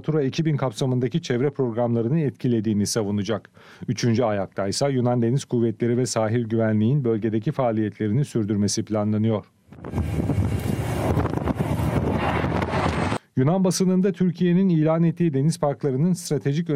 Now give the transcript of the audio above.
Natura 2000 kapsamındaki çevre programlarını etkilediğini savunacak. Üçüncü ayakta ise Yunan Deniz Kuvvetleri ve Sahil Güvenliği'nin bölgedeki faaliyetlerini sürdürmesi planlanıyor. Yunan basınında Türkiye'nin ilan ettiği deniz parklarının stratejik